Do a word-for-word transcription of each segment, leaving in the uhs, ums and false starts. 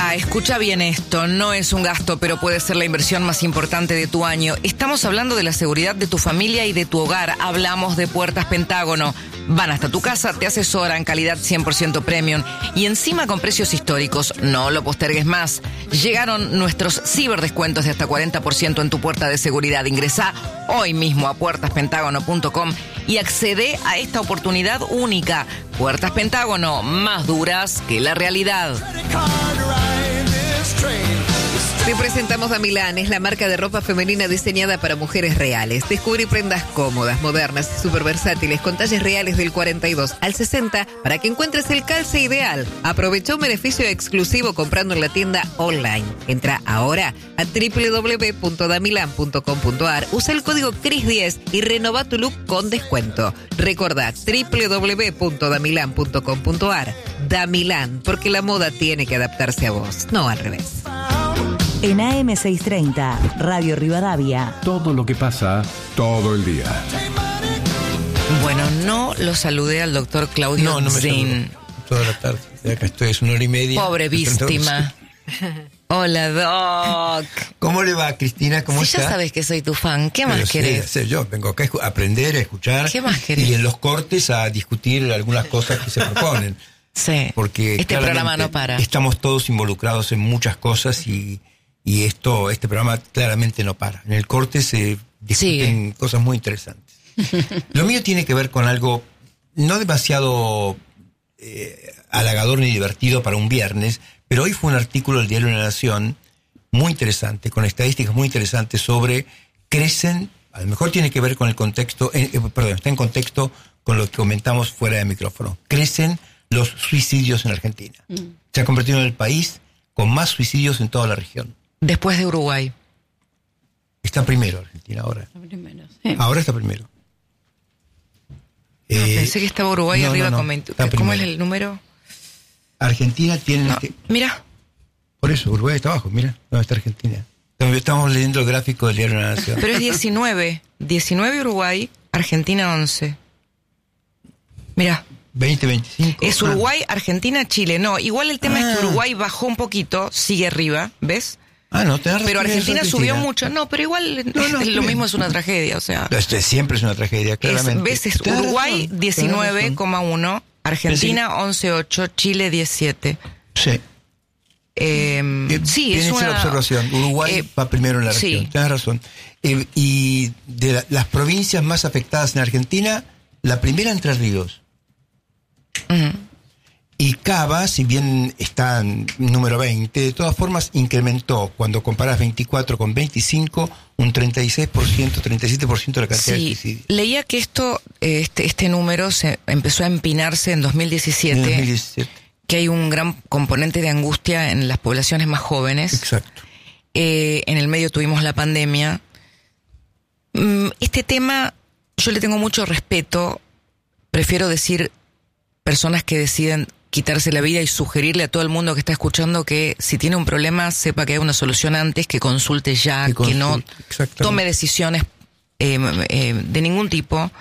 Pará, escucha bien esto, no es un gasto, pero puede ser la inversión más importante de tu año. Estamos hablando de la seguridad de tu familia y de tu hogar. Hablamos de Puertas Pentágono. Van hasta tu casa, te asesoran, calidad cien por ciento premium y encima con precios históricos. No lo postergues más. Llegaron nuestros ciberdescuentos de hasta cuarenta por ciento en tu puerta de seguridad. Ingresá hoy mismo a puertas pentágono punto com y accede a esta oportunidad única. Puertas Pentágono, más duras que la realidad. Te presentamos Damilán, es la marca de ropa femenina diseñada para mujeres reales. Descubrí prendas cómodas, modernas y súper versátiles con talles reales del cuarenta y dos al sesenta para que encuentres el calce ideal. Aprovecha un beneficio exclusivo comprando en la tienda online. Entra ahora a doble u doble u doble u punto damilán punto com punto a r, usa el código cris diez y renova tu look con descuento. Recordá doble u doble u doble u punto damilán punto com punto a r. Damilán, porque la moda tiene que adaptarse a vos, no al revés. En A M seiscientos treinta, Radio Rivadavia. Todo lo que pasa, todo el día. Bueno, no lo saludé al doctor Claudio No, no me Zin. saludó. Toda la tarde. De acá estoy, es una hora y media. Pobre víctima. Hola, Doc. ¿Cómo le va, Cristina? ¿Cómo Si está? ya sabes que soy tu fan, ¿qué Pero más sí, querés? sé yo vengo acá a escu- a aprender, a escuchar. ¿Qué más querés? Y en los cortes a discutir algunas cosas que se proponen. Sí, Porque este claramente programa no para. Estamos todos involucrados en muchas cosas y, y esto, este programa claramente no para. En el corte se discuten Sí. cosas muy interesantes. Lo mío tiene que ver con algo no demasiado eh, halagador ni divertido para un viernes, pero hoy fue un artículo del diario La Nación muy interesante, con estadísticas muy interesantes sobre crecen, a lo mejor tiene que ver con el contexto, eh, eh, perdón, está en contexto con lo que comentamos fuera de micrófono. Crecen los suicidios en Argentina. Mm. Se ha convertido en el país con más suicidios en toda la región. Después de Uruguay. Está primero Argentina ahora. Está primero, sí. Ahora está primero. No, Eh, pensé que estaba Uruguay no, arriba no, no, con veinte. está ¿Cómo es primero. el número? Argentina tiene... No, que- mira. Por eso, Uruguay está abajo, mira, ¿dónde está Argentina? Estamos leyendo el gráfico del diario La Nación. Pero es diecinueve. diecinueve Uruguay, Argentina once. Mira. veinte veinticinco. Es Uruguay, Argentina, Chile. No, igual el tema Ah. es que Uruguay bajó un poquito, sigue arriba, ¿ves? Ah, no, tenés razón. Pero Argentina tenés razón, subió Cristina. mucho. No, pero igual No, no, es lo bien. mismo, es una tragedia, o sea. Esto siempre es una tragedia, Es, claramente. ¿ves? Es Tenés Uruguay razón, tenés diecinueve razón. coma uno, Argentina once coma ocho, Chile diecisiete. Sí. Eh, Bien, sí, bien es hecha una la observación. Uruguay eh, va primero en la sí. región. Tienes razón. Eh, y de la- las provincias más afectadas en Argentina, la primera Entre Ríos. Ujú. Y Cava, si bien está en número veinte, de todas formas incrementó, cuando comparas veinticuatro con veinticinco, un treinta y seis por ciento, treinta y siete por ciento de la cantidad de Sí, suicidios. leía que esto, eh, este, este número se empezó a empinarse en dos mil diecisiete, En dos mil diecisiete. que hay un gran componente de angustia en las poblaciones más jóvenes. Exacto. Eh, en el medio tuvimos la pandemia. Mm, Este tema, yo le tengo mucho respeto. Prefiero decir personas que deciden quitarse la vida y sugerirle a todo el mundo que está escuchando que si tiene un problema sepa que hay una solución antes, que consulte ya, Que que no consulte, exactamente. tome decisiones eh, eh, de ningún tipo.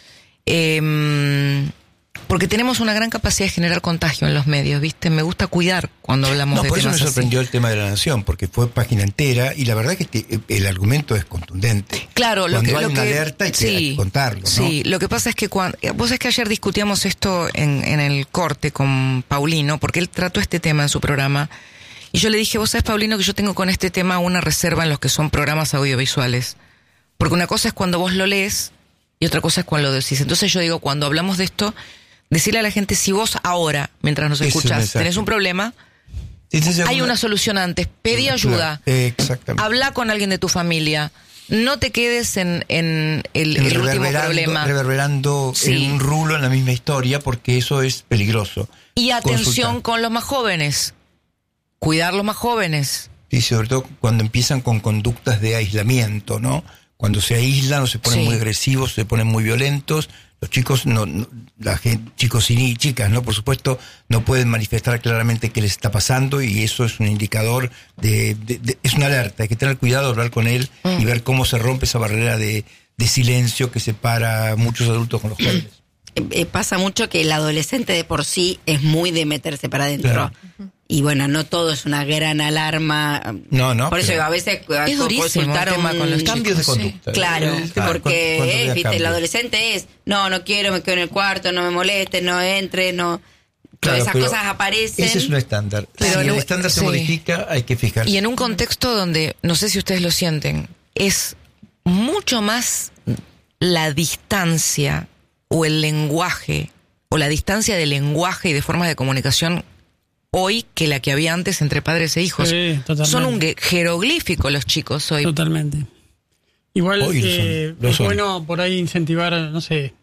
Eh, porque tenemos una gran capacidad de generar contagio en los medios, ¿viste? Me gusta cuidar cuando hablamos No, de por eso temas me así. sorprendió el tema de La Nación, porque fue página entera y la verdad que este- el argumento es contundente. Claro, lo Cuando que, hay lo una que, alerta hay que, sí, hay que contarlo, ¿no? Sí, lo que pasa es que cuando, vos sabés que ayer discutíamos esto en, en el corte con Paulino, porque él trató este tema en su programa, y yo le dije, vos sabés, Paulino, que yo tengo con este tema una reserva en los que son programas audiovisuales, porque una cosa es cuando vos lo lees y otra cosa es cuando lo decís. Entonces yo digo, cuando hablamos de esto, decirle a la gente, si vos ahora, mientras nos Ese es el escuchás, mensaje. tenés un problema, Entonces, hay una solución antes, pedí Claro, ayuda, exactamente. habla con alguien de tu familia, no te quedes en, en el, el último Reverberando- problema. Reverberando Sí. en un rulo en la misma historia, porque eso es peligroso. Y atención Consultar. con los más jóvenes, cuidar los más jóvenes. Y sobre todo cuando empiezan con conductas de aislamiento, ¿no? Cuando se aíslan o se ponen Sí. muy agresivos, se ponen muy violentos, los chicos, no, no- la gente, chicos y chicas, ¿no? Por supuesto, no pueden manifestar claramente qué les está pasando y eso es un indicador de, de- de- es una alerta, hay que tener cuidado, hablar con él Mm. y ver cómo se rompe esa barrera de, de silencio que separa a muchos adultos con los jóvenes. Eh, eh, pasa mucho que el adolescente de por sí es muy de meterse para adentro. Claro. Y y bueno, no todo es una gran alarma. No, no. Por eso a veces es durísimo el tema con los cambios de chicos, conducta. Sí. Claro, Eh, porque cuando eh, vea viste, cambios. el adolescente es, no, no quiero, me quedo en el cuarto, no me moleste, no entre, no. Claro, Todas esas pero cosas aparecen. Ese es un estándar. Pero si no- el estándar se sí. modifica, hay que fijarse. Y en un contexto donde, no sé si ustedes lo sienten, es mucho más la distancia o el lenguaje, o la distancia de lenguaje y de formas de comunicación hoy que la que había antes entre padres e hijos. Sí, totalmente. Son un ge- jeroglífico los chicos hoy. Totalmente. Igual Hoy lo eh, son, lo es son. bueno por ahí incentivar, no sé,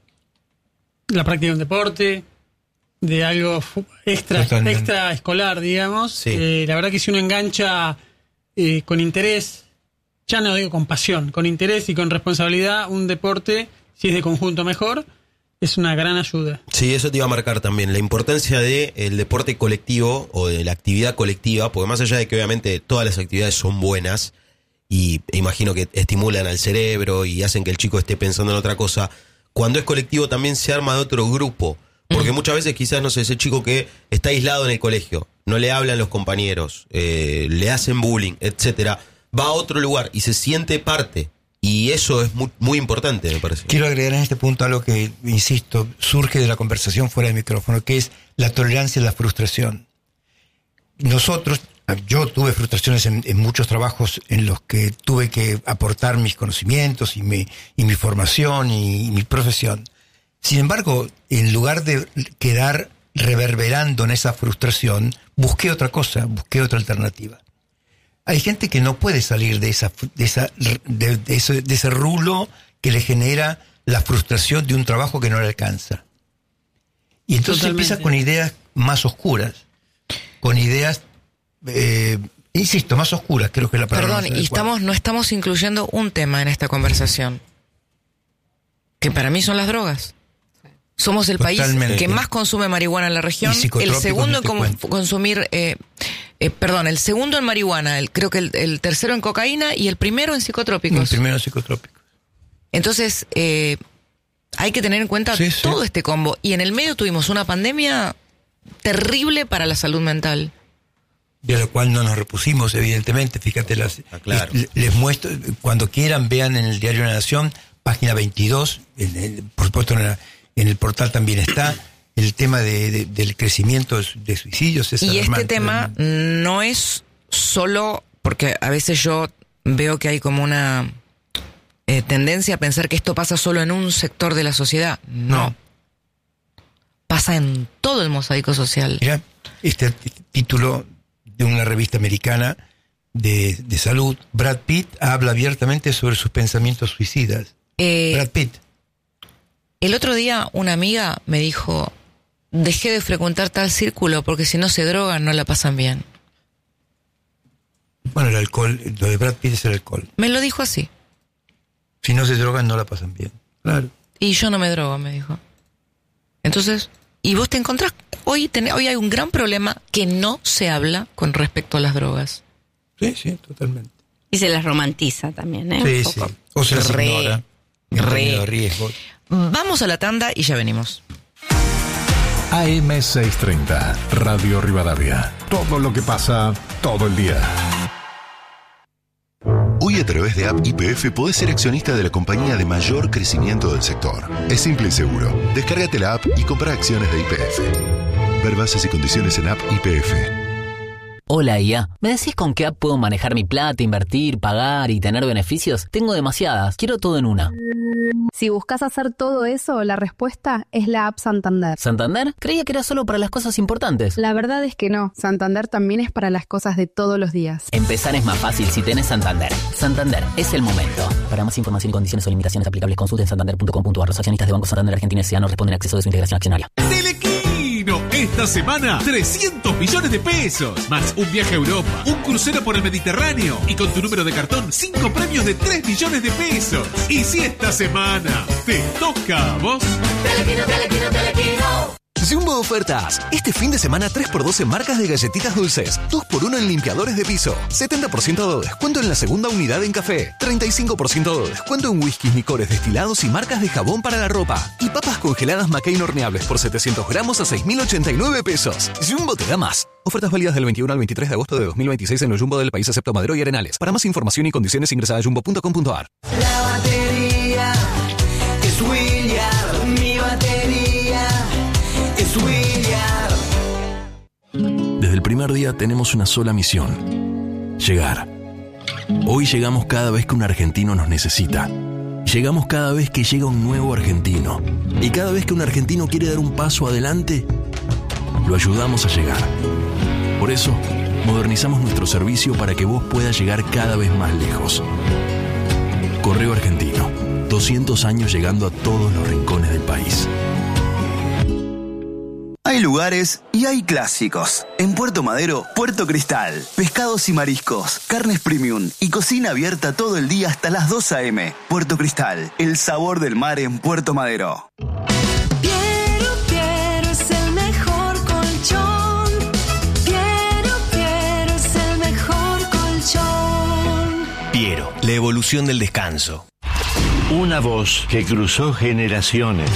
la práctica de un deporte, de algo fu- extra, Totalmente. extra escolar, digamos. Sí. Eh, la verdad que si uno engancha eh, con interés, ya no digo con pasión, con interés y con responsabilidad, un deporte, si es de conjunto mejor, es una gran ayuda. Sí, eso te iba a marcar también, la importancia del deporte colectivo o de la actividad colectiva, porque más allá de que obviamente todas las actividades son buenas y e imagino que estimulan al cerebro y hacen que el chico esté pensando en otra cosa, cuando es colectivo también se arma de otro grupo, porque muchas veces quizás, no sé, ese chico que está aislado en el colegio, no le hablan los compañeros, eh, le hacen bullying, etcétera, va a otro lugar y se siente parte. Y eso es muy, muy importante, me parece. Quiero agregar en este punto algo que, insisto, surge de la conversación fuera del micrófono, que es la tolerancia a la frustración. Nosotros, yo tuve frustraciones en, en muchos trabajos en los que tuve que aportar mis conocimientos y mi, y mi formación y, y mi profesión. Sin embargo, en lugar de quedar reverberando en esa frustración, busqué otra cosa, busqué otra alternativa. Hay gente que no puede salir de esa de esa de, de ese, de ese rulo que le genera la frustración de un trabajo que no le alcanza. Y entonces Totalmente. empieza con ideas más oscuras, con ideas, eh, insisto, más oscuras, creo que es la palabra. Perdón, más y adecuada. estamos, no estamos incluyendo un tema en esta conversación, que para mí son las drogas. Somos el Totalmente. país que más consume marihuana en la región, Y el psicotrópicos, segundo no en te com- cuento. consumir, eh, eh, perdón, el segundo en marihuana, el, creo que el, el tercero en cocaína y el primero en El psicotrópicos. primero psicotrópico. Entonces, eh, hay que tener en cuenta Sí, sí. todo este combo. Y en el medio tuvimos una pandemia terrible para la salud mental. De lo cual no nos repusimos, evidentemente. Fíjate, las, Ah, claro. les, les muestro, cuando quieran, vean en el diario La Nación, página veintidós, en el, por supuesto en, la- en el portal también está, el tema de, de- del crecimiento de suicidios. Es Y este alarmante, tema realmente. no es solo, porque a veces yo veo que hay como una eh, tendencia a pensar que esto pasa solo en un sector de la sociedad. No. No. Pasa en todo el mosaico social. Mira, este título de una revista americana de, de salud, Brad Pitt habla abiertamente sobre sus pensamientos suicidas. Eh, Brad Pitt. el otro día una amiga me dijo, dejé de frecuentar tal círculo porque si no se drogan no la pasan bien. Bueno, el alcohol, lo de Brad Pitt es el alcohol. Me lo dijo así. Si no se drogan, no la pasan bien. Claro. Y yo no me drogo, me dijo. Entonces, y vos te encontrás, hoy, tenés, hoy hay un gran problema que no se habla con respecto a las drogas. Sí, sí, totalmente. Y se las romantiza también, ¿eh? Sí, Un sí. poco. O se las Re, ignora. En re. términos de riesgo. Vamos a la tanda y ya venimos. A M seiscientos treinta, Radio Rivadavia. Todo lo que pasa, todo el día. Hoy a través de App Y P F podés ser accionista de la compañía de mayor crecimiento del sector. Es simple y seguro. Descárgate la app y compra acciones de Y P F. Ver bases y condiciones en App Y P F. Hola I A, ¿me decís con qué app puedo manejar mi plata, invertir, pagar y tener beneficios? Tengo demasiadas, quiero todo en una. Si buscas hacer todo eso, la respuesta es la app Santander. ¿Santander? Creía que era solo para las cosas importantes. La verdad es que no, Santander también es para las cosas de todos los días. Empezar es más fácil si tenés Santander. Santander, es el momento. Para más información y condiciones o limitaciones aplicables, consulten santander punto com punto a r. Los accionistas de Banco Santander Argentina S A no responden a acceso de su integración accionaria. Telequino, esta semana trescientos millones de pesos, más un viaje a Europa, un crucero por el Mediterráneo y con tu número de cartón cinco premios de tres millones de pesos. Y si esta semana te toca a vos, Telequino, Telequino, Telequino. Jumbo Ofertas. Este fin de semana tres por dos en marcas de galletitas dulces. dos por uno en limpiadores de piso. setenta por ciento de descuento en la segunda unidad en café. treinta y cinco por ciento de descuento en whiskies, licores destilados y marcas de jabón para la ropa. Y papas congeladas McCain horneables por setecientos gramos a seis mil ochenta y nueve pesos. Jumbo te da más. Ofertas válidas del veintiuno al veintitrés de agosto de dos mil veintiséis en los Jumbo del país excepto Madero y Arenales. Para más información y condiciones ingresa a jumbo punto com punto a r. La batería es William. Mi batería es William. Desde el primer día tenemos una sola misión: llegar. Hoy llegamos cada vez que un argentino nos necesita. Llegamos cada vez que llega un nuevo argentino. Y cada vez que un argentino quiere dar un paso adelante, lo ayudamos a llegar. Por eso, modernizamos nuestro servicio para que vos puedas llegar cada vez más lejos. Correo Argentino. doscientos años llegando a todos los rincones del país. Hay lugares y hay clásicos. En Puerto Madero, Puerto Cristal. Pescados y mariscos, carnes premium y cocina abierta todo el día hasta las dos a eme. Puerto Cristal, el sabor del mar en Puerto Madero. Piero, Piero es el mejor colchón. Piero, Piero es el mejor colchón. Piero, la evolución del descanso. Una voz que cruzó generaciones.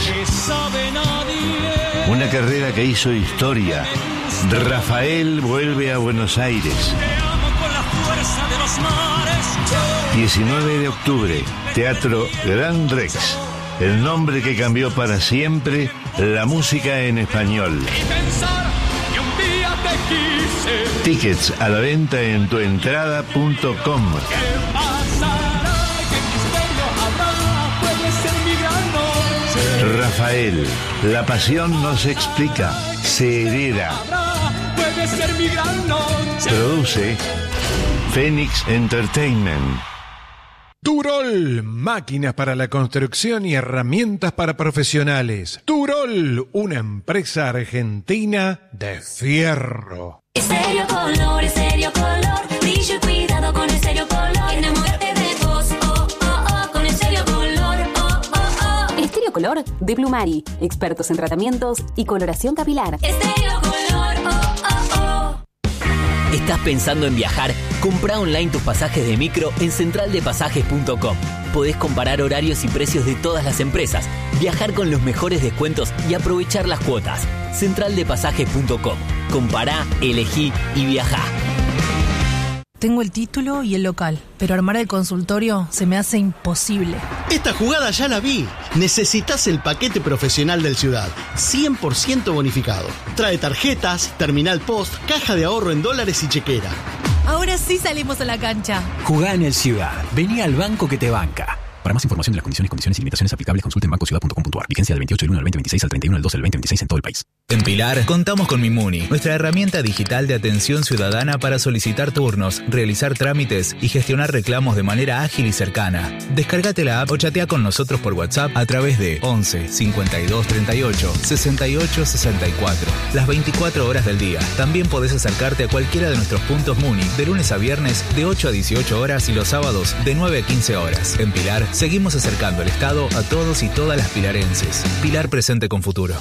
Una carrera que hizo historia. Rafael vuelve a Buenos Aires. diecinueve de octubre, Teatro Gran Rex. El nombre que cambió para siempre la música en español. Tickets a la venta en tuentrada punto com. Rafael, la pasión no se explica, se hereda. Produce Phoenix Entertainment. Turol, máquinas para la construcción y herramientas para profesionales. Turol, una empresa argentina de fierro. Estéreo Color, Estéreo Color, brillo y cuidado con Estéreo Color. Enamórate de vos, oh, oh, oh, con Estéreo Color, oh, oh, oh. Estéreo Color de Plumari, expertos en tratamientos y coloración capilar. Estéreo Color, oh, oh, oh. ¿Estás pensando en viajar? Comprá online tus pasajes de micro en central de pasajes punto com. Podés comparar horarios y precios de todas las empresas, viajar con los mejores descuentos y aprovechar las cuotas. central de pasajes punto com. Compará, elegí y viajá. Tengo el título y el local, pero armar el consultorio se me hace imposible. Esta jugada ya la vi. Necesitas el paquete profesional del Ciudad, cien por ciento bonificado. Trae tarjetas, terminal post, caja de ahorro en dólares y chequera. Ahora sí salimos a la cancha. Jugá en el Ciudad. Vení al banco que te banca. Para más información de las condiciones, condiciones y limitaciones aplicables, consulte en banco ciudad punto com punto a r. Vigencia del veintiocho del uno al veinte veintiséis al treinta y uno del doce del veinte veintiséis en todo el país. En Pilar, contamos con Mimuni, nuestra herramienta digital de atención ciudadana para solicitar turnos, realizar trámites y gestionar reclamos de manera ágil y cercana. Descárgate la app o chatea con nosotros por WhatsApp a través de once cincuenta y dos treinta y ocho sesenta y ocho sesenta y cuatro. Las veinticuatro horas del día. También podés acercarte a cualquiera de nuestros puntos Muni de lunes a viernes de ocho a dieciocho horas y los sábados de nueve a quince horas. En Pilar, seguimos acercando el Estado a todos y todas las pilarenses. Pilar presente con futuro.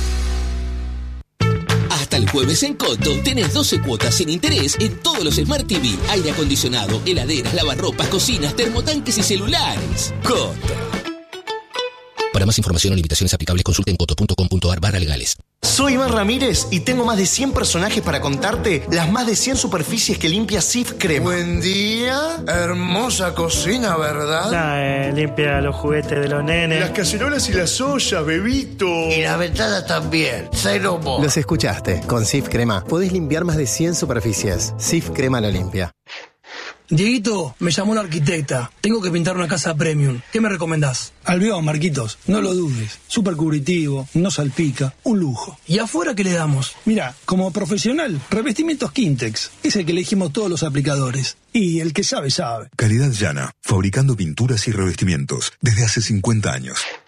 Hasta el jueves en Coto tenés doce cuotas sin interés en todos los Smart T V, aire acondicionado, heladeras, lavarropas, cocinas, termotanques y celulares. Coto. Para más información o limitaciones aplicables, consulte en coto punto com punto a r barra legales. Soy Iván Ramírez y tengo más de cien personajes para contarte las más de cien superficies que limpia Sif Crema. Buen día, hermosa cocina, ¿verdad? Nah, eh, limpia los juguetes de los nenes. Las cacerolas y las ollas, bebito. Y la ventana también, cero mo. Los escuchaste, con Sif Crema podés limpiar más de cien superficies. Sif Crema lo limpia. Dieguito, me llamó la arquitecta. Tengo que pintar una casa premium. ¿Qué me recomendás? Albión, Marquitos. No lo dudes. Súper cubritivo, no salpica. Un lujo. ¿Y afuera qué le damos? Mira, como profesional, revestimientos Quintex. Es el que elegimos todos los aplicadores. Y el que sabe, sabe. Calidad Llana. Fabricando pinturas y revestimientos desde hace cincuenta años.